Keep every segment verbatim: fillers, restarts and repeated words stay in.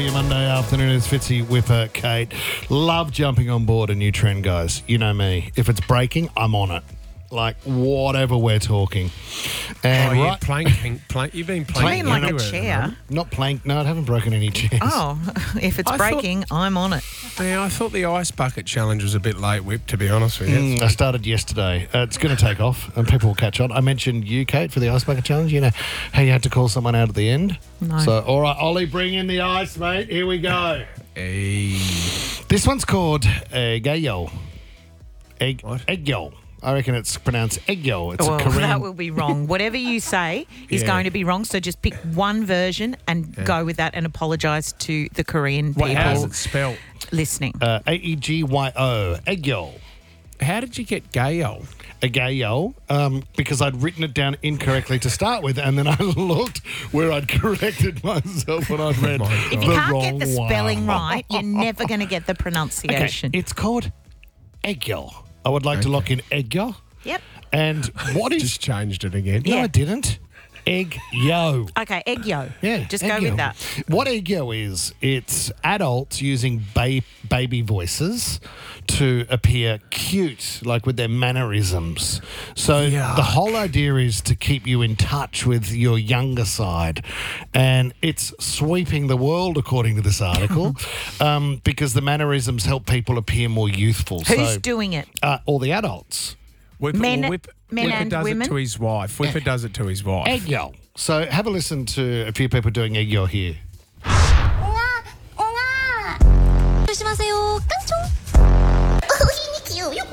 for your Monday afternoon. It's Fitzy, Whipper, Kate. Love jumping on board a new trend, guys. You know me. If it's breaking, I'm on it. Like, whatever we're talking. And oh, you're right, planking, plank, you've been planking like a everywhere, chair. haven't not plank. No, I haven't broken any chairs. Oh, if it's I breaking, I'm on it. you? Yeah, I thought the ice bucket challenge was a bit late, Whip, to be honest with you. Mm, I started yesterday. Uh, it's going to take off and people will catch on. I mentioned you, Kate, for the Ice Bucket Challenge. You know how you had to call someone out at the end? No. So, all right, Ollie, bring in the ice, mate. Here we go. Hey. This one's called Egg-yo. Egg, What? Egg-yo. I reckon it's pronounced Egg-yo. It's Well, a Korean. that will be wrong. Whatever you say is Yeah. going to be wrong. So just pick one version and go with that and apologise to the Korean What, how's people it spelled? listening. Uh, A E G Y O. Egg-yo. How did you get gayo? Egg-yo. Um, because I'd written it down incorrectly to start with, and then I looked where I'd corrected myself when I'd read my If the you can't wrong get the spelling one. right, you're never going to get the Okay, pronunciation. it's called Egg-yo. I would like to lock in Egg-yo. Yep. And what is... Just changed it again. No, Yeah. I didn't. Egg-yo. Okay, egg yo. Yeah, Just go Egg-yo. with that. What Egg-yo is, it's adults using ba- baby voices to appear cute, like with their mannerisms. So Yuck. the whole idea is to keep you in touch with your younger side. And it's sweeping the world, according to this article, um, because the mannerisms help people appear more youthful. Who's so, doing it? uh, all the adults. Whipper, Men- well, Whip, men Whipper and does women? it to his wife. Whipper does it to his wife. Egg-yo. So have a listen to a few people doing Egg-yo here. 옹아, 옹아. 조심하세요. 깡총. 어, 힘이 귀여워요.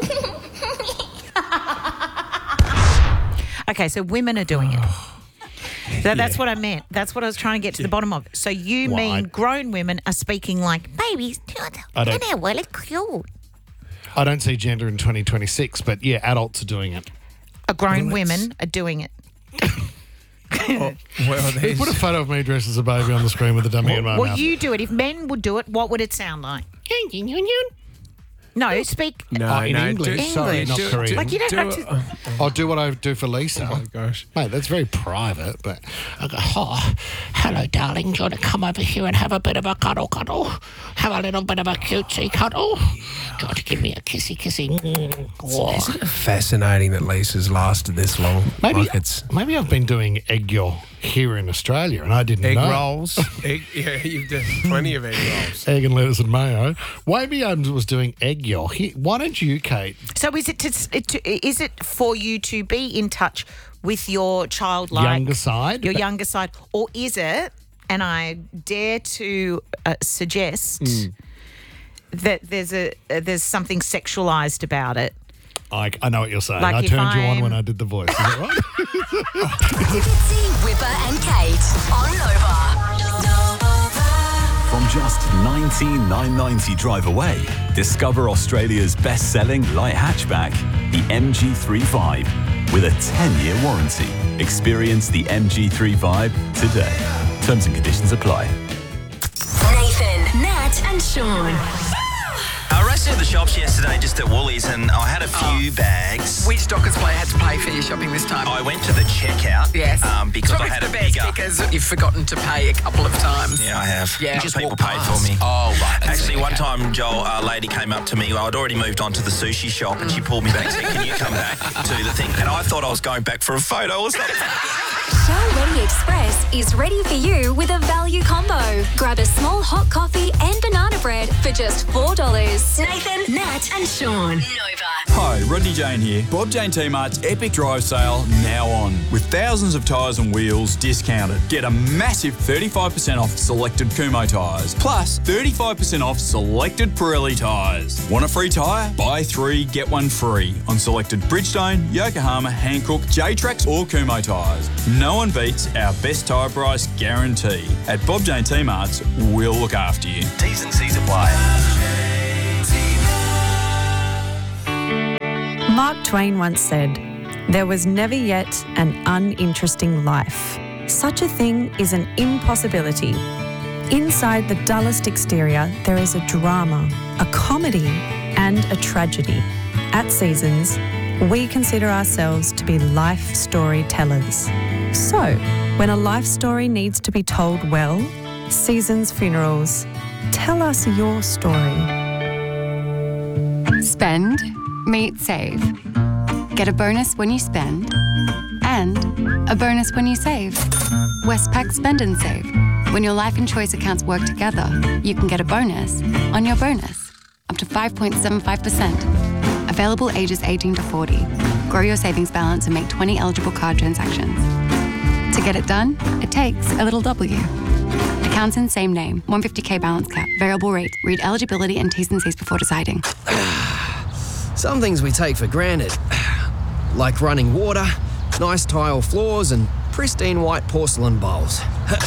Okay, so women are doing it. So that's what I meant. That's what I was trying to get to the bottom of. So you Why? mean grown women are speaking like babies? I don't- 얘네 원래 cute. I don't see gender in twenty twenty-six, but yeah, adults are doing it. A grown Well, women are doing it. Oh, well, there's, Put a photo of me dressed as a baby on the screen with a dummy in my Well, mouth. you do it. If men would do it, what would it sound like? No, speak. no, Oh, in no, English? do- Sorry, English. not do- Korean. do- Like, you don't do have it- to- I'll do what I do for Lisa. Oh, gosh. Mate, that's very private, but I go, oh, hello, darling. Do you want to come over here and have a bit of a cuddle, cuddle? Have a little bit of a cutesy cuddle? Do you want to give me a kissy, kissy? Oh. Fascinating that Lisa's lasted this long. Maybe, Like it's maybe I've been doing egg-yo here in Australia and I didn't egg know. rolls. egg, yeah, you've done plenty of egg rolls. Egg and lettuce and mayo. Maybe I was doing egg-yo. Here, why don't you, Kate? So is it to, to is it for you to be in touch with your childlike Younger side? your younger side, or is it? And I dare to uh, suggest Mm. that there's a uh, there's something sexualized about it. I, I know what you're saying. Like I if turned you on I'm- when I did the voice. Is that right? Fitzy, Whipper and Kate on Nova. From just nineteen nine ninety drive away, discover Australia's best-selling light hatchback, the M G three Vibe, with a ten-year warranty. Experience the M G three Vibe today. Terms and conditions apply. Nathan, Nat and Sean. I raced into the shops yesterday just at Woolies and I had a few bags. Which Dockers player had to pay for your shopping this time? I went to the checkout Yes. um, because Probably I had the a best bigger... because you've forgotten to pay a couple of times. Yeah, I have. Yeah. Just Just people walk paid for past. me. Oh, right. That's Actually, it, one okay. time, Joel, a lady came up to me. I'd already moved on to the sushi shop and she pulled me back and said, can you come back to the thing? And I thought I was going back for a photo or something. Shell Ready Express is ready for you with a value combo. Grab a small hot coffee and banana bread for just four dollars. Nathan, Nat and Sean. Nova. Hi, Rodney Jane here. Bob Jane T-Mart's Epic Drive Sale now on. With thousands of tyres and wheels discounted. Get a massive thirty-five percent off selected Kumho tyres. Plus thirty-five percent off selected Pirelli tyres. Want a free tyre? Buy three, get one free on selected Bridgestone, Yokohama, Hankook, J-Trax or Kumho tyres. No one beats our best tyre price guarantee. At Bob Jane T-Mart's, we'll look after you. T's and C's apply. Mark Twain once said, "There was never yet an uninteresting life. Such a thing is an impossibility. Inside the dullest exterior, there is a drama, a comedy, and a tragedy. At Seasons, we consider ourselves to be life storytellers. So, when a life story needs to be told well, Seasons Funerals. Tell us your story. Spend, meet, save. Get a bonus when you spend and a bonus when you save. Westpac Spend and Save. When your life and choice accounts work together, you can get a bonus on your bonus, up to five point seven five percent. Available ages eighteen to forty. Grow your savings balance and make twenty eligible card transactions. To get it done, it takes a little W. Accounts in same name, one hundred fifty K balance cap, variable rate. Read eligibility and T's and C's before deciding. Some things we take for granted, like running water, nice tile floors and pristine white porcelain bowls.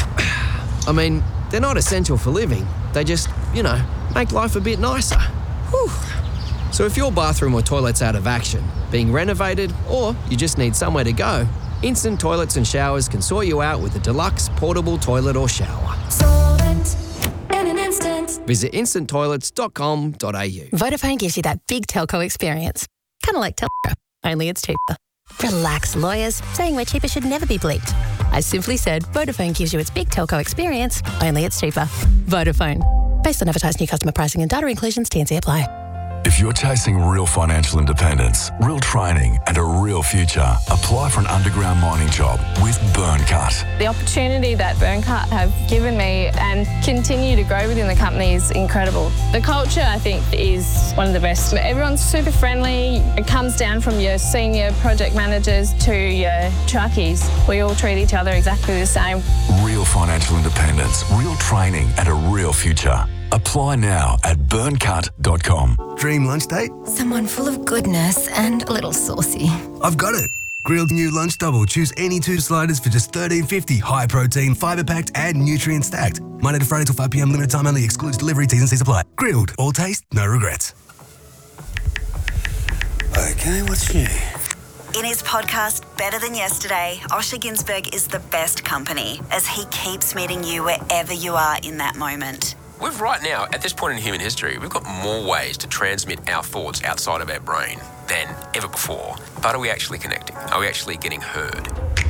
I mean, they're not essential for living. They just, you know, make life a bit nicer. Whew. So if your bathroom or toilet's out of action, being renovated, or you just need somewhere to go, Instant Toilets and Showers can sort you out with a deluxe portable toilet or shower. Solvent in an instant. Visit instant toilets dot com dot a u. Vodafone gives you that big telco experience. Kind of like Telstra, only it's cheaper. Relax, lawyers. Saying we're cheaper should never be bleeped. I simply said Vodafone gives you its big telco experience, only it's cheaper. Vodafone. Based on advertised new customer pricing and data inclusions, T and C apply. If you're chasing real financial independence, real training and a real future, apply for an underground mining job with Burncut. The opportunity that Burncut have given me and continue to grow within the company is incredible. The culture, I think, is one of the best. Everyone's super friendly. It comes down from your senior project managers to your truckies. We all treat each other exactly the same. Real financial independence, real training and a real future. Apply now at burncut dot com. Dream lunch date? Someone full of goodness and a little saucy. I've got it. Grilled new lunch double. Choose any two sliders for just thirteen fifty. High protein, fibre packed, and nutrient stacked. Monday to Friday till five p m. Limited time only. Excludes delivery. T's and C's apply. Grilled. All taste, no regrets. Okay, what's new? In his podcast, Better Than Yesterday, Osher Ginsberg is the best company as he keeps meeting you wherever you are in that moment. We've right now, at this point in human history, we've got more ways to transmit our thoughts outside of our brain than ever before. But are we actually connecting? Are we actually getting heard?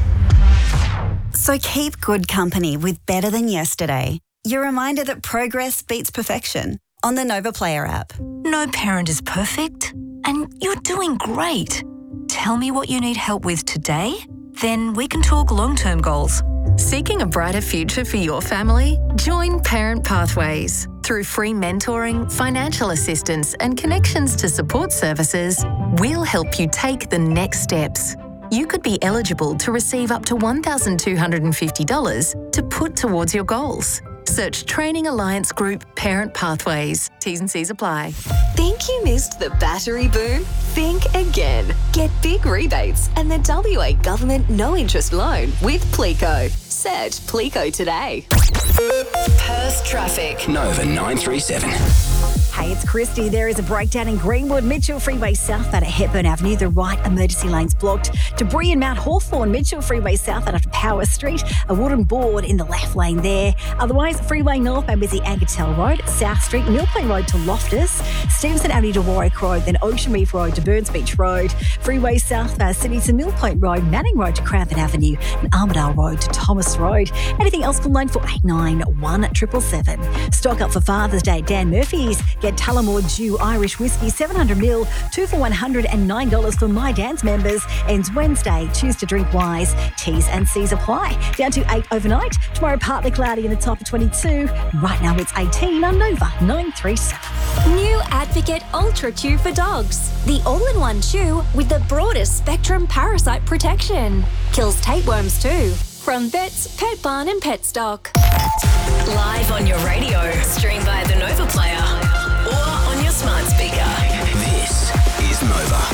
So keep good company with Better Than Yesterday. Your reminder that progress beats perfection on the Nova Player app. No parent is perfect, and you're doing great. Tell me what you need help with today, then we can talk long-term goals. Seeking a brighter future for your family? Join Parent Pathways. Through free mentoring, financial assistance, and connections to support services, we'll help you take the next steps. You could be eligible to receive up to one thousand two hundred fifty dollars to put towards your goals. Search Training Alliance Group Parent Pathways. T's and C's apply. Think you missed the battery boom? Think again. Get big rebates and the W A Government no-interest loan with Pleco. Search Pleco today. Perth traffic. Nova nine three seven. Hey, it's Christy. There is a breakdown in Greenwood, Mitchell Freeway south out at Hepburn Avenue. The right emergency lane's blocked. Debris in Mount Hawthorn, Mitchell Freeway south out of Power Street. A wooden board in the left lane there. Otherwise, Freeway northbound busy Angertell Road, South Street, Mill Plain Road to Loftus, Stevenson Avenue to Warwick Road, then Ocean Reef Road to Burns Beach Road. Freeway southbound City to Mill Point Road, Manning Road to Crampton Avenue, and Armidale Road to Thomas Road. Anything else, call nine four eight nine, one seven seven seven. Stock up for Father's Day at Dan Murphy's. Get Tullamore Dew Irish Whiskey seven hundred mil, two for one hundred nine dollars for My Dan's members. Ends Wednesday. Choose to drink wise. T's and C's apply. Down to eight overnight. Tomorrow partly cloudy in the top of twenty-two. Right now it's eighteen on Nova nine three seven. New Advocate Ultra Chew for dogs. The all-in-one chew with the broadest spectrum parasite protection. Kills tapeworms too. From Vets, Pet Barn and Pet Stock. Live on your radio, stream via the Nova Player or on your smart speaker. This is Nova.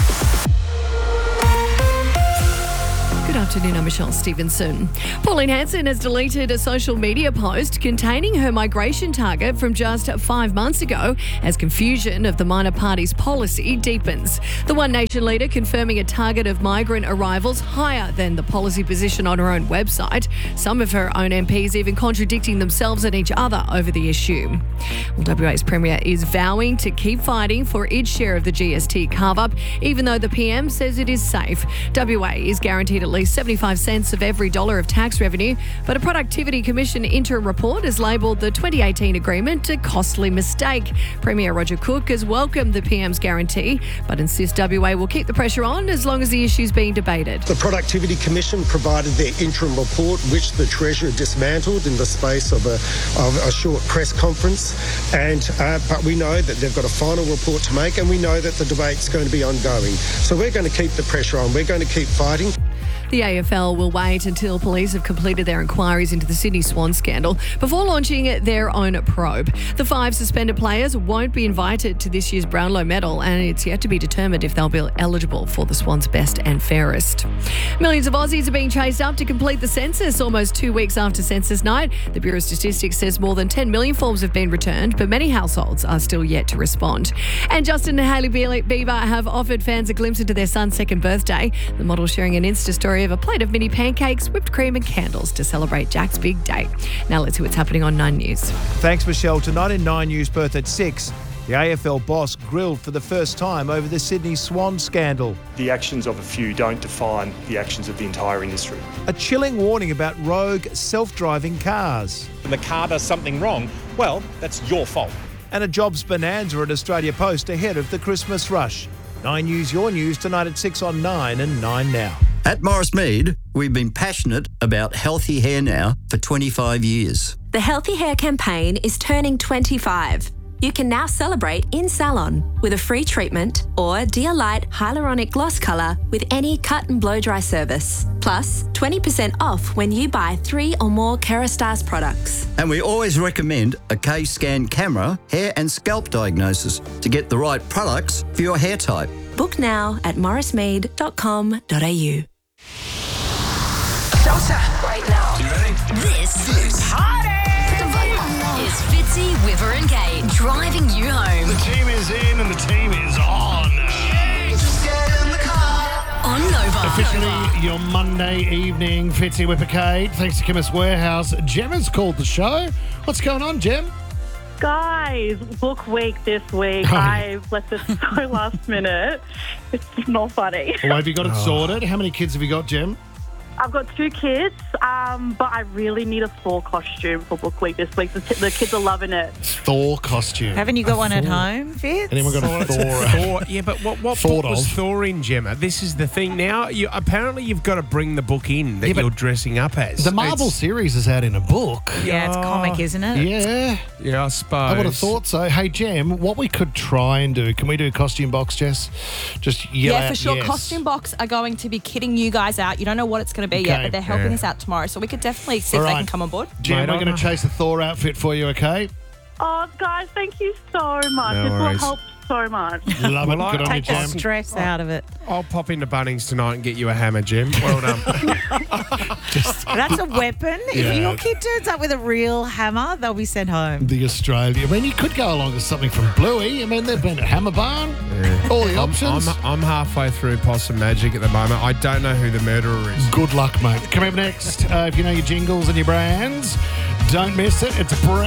Good afternoon, I'm Michelle Stevenson. Pauline Hanson has deleted a social media post containing her migration target from just five months ago as confusion of the minor party's policy deepens. The One Nation leader confirming a target of migrant arrivals higher than the policy position on her own website. Some of her own M Ps even contradicting themselves and each other over the issue. Well, W A's Premier is vowing to keep fighting for its share of the G S T carve-up, even though the P M says it is safe. W A is guaranteed at least seventy-five cents of every dollar of tax revenue, but a Productivity Commission interim report has labelled the twenty eighteen agreement a costly mistake. Premier Roger Cook has welcomed the P M's guarantee, but insists W A will keep the pressure on as long as the issue's being debated. The Productivity Commission provided their interim report, which the Treasurer dismantled in the space of a, of a short press conference. And uh, but we know that they've got a final report to make, and we know that the debate's going to be ongoing. So we're going to keep the pressure on. We're going to keep fighting. The A F L will wait until police have completed their inquiries into the Sydney Swan scandal before launching their own probe. The five suspended players won't be invited to this year's Brownlow medal, and it's yet to be determined if they'll be eligible for the Swans' best and fairest. Millions of Aussies are being chased up to complete the census almost two weeks after census night. The Bureau of Statistics says more than ten million forms have been returned, but many households are still yet to respond. And Justin and Hailey Bieber have offered fans a glimpse into their son's second birthday. The model sharing an Insta story of a plate of mini pancakes, whipped cream and candles to celebrate Jack's big day. Now let's see what's happening on Nine News. Thanks, Michelle. Tonight in Nine News, Perth at six, the A F L boss grilled for the first time over the Sydney Swan scandal. The actions of a few don't define the actions of the entire industry. A chilling warning about rogue self-driving cars. When the car does something wrong, well, that's your fault. And a jobs bonanza at Australia Post ahead of the Christmas rush. Nine News, your news, tonight at six on Nine and Nine Now. At Morris Mead, we've been passionate about healthy hair now for twenty-five years. The Healthy Hair campaign is turning twenty-five. You can now celebrate in salon with a free treatment or Dear Light Hyaluronic Gloss Colour with any cut and blow dry service. Plus, twenty percent off when you buy three or more Kerastase products. And we always recommend a K-Scan camera, hair and scalp diagnosis to get the right products for your hair type. Book now at morris mead dot com dot a u. Right now. You ready? This, this party is Fitzy, Wiver and Gate driving you home. The team is in and the team is on. Just get in the car. On Nova. Officially Nova. your Monday evening, Fitzy Whippercade. Thanks to Chemist Warehouse. Jem has called the show. What's going on, Jem? Guys, book week this week. Oh, yeah. I've left it so last minute. It's not funny. Well, have you got it sorted? How many kids have you got, Jem? I've got two kids, um, but I really need a Thor costume for book week this week. The, t- the kids are loving it. Thor costume. Haven't you got A one at Thor. home, Fitz? Anyone got a Thor? Thor, yeah, but what, what Thought book was of. Thor in, Gemma? This is the thing now. You, apparently you've got to bring the book in that Yeah, but you're dressing up as. The Marvel It's- series is out in a book. Yeah, it's comic, isn't it? Yeah. Yeah, I suppose. I would have thought so. Hey, Jem, what we could try and do, can we do a costume box, Jess? Just yell Yeah, out for sure. yes. Costume Box are going to be kitting you guys out. You don't know what it's going to be Okay. yet, but they're helping Yeah. us out tomorrow. So we could definitely see All if they right. can come on board. Jem, Mate, we're I- going to chase the Thor outfit for you, okay? Oh, guys, thank you so much. No this will worries. help so much. Love it. Well, I- Good on you, Take the Jem. stress out of it. I'll pop into Bunnings tonight and get you a hammer, Jem. Well done. That's a weapon. Yeah. If your kid turns up with a real hammer, they'll be sent home. The Australia. I mean, you could go along with something from Bluey. I mean, they've been at Hammer Barn. All the I'm, options. I'm, I'm halfway through Possum Magic at the moment. I don't know who the murderer is. Good luck, mate. Coming up next, uh, if you know your jingles and your brands, don't miss it. It's a brand